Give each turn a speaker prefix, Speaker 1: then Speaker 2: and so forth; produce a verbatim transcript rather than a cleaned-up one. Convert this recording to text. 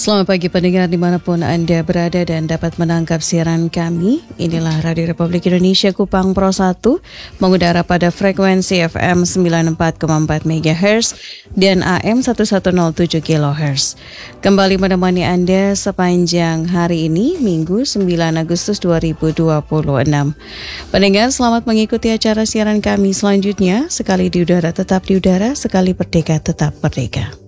Speaker 1: Selamat pagi pendengar dimanapun Anda berada dan dapat menangkap siaran kami. Inilah Radio Republik Indonesia Kupang Pro satu mengudara pada frekuensi F M sembilan puluh empat koma empat megahertz dan A M seribu seratus tujuh kilohertz. Kembali menemani Anda sepanjang hari ini, Minggu sembilan Agustus dua ribu dua puluh enam. Pendengar, selamat mengikuti acara siaran kami selanjutnya. Sekali di udara tetap di udara, sekali merdeka tetap merdeka.